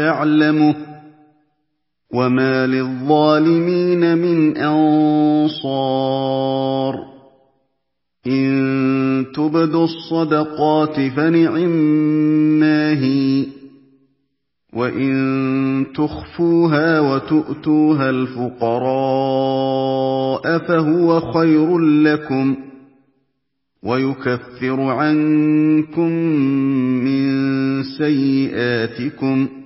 يعلمه وما للظالمين من أنصار إن تبدوا الصدقات فنعما هي وإن تخفوها وتؤتوها الفقراء فهو خير لكم ويكفر عنكم من سيئاتكم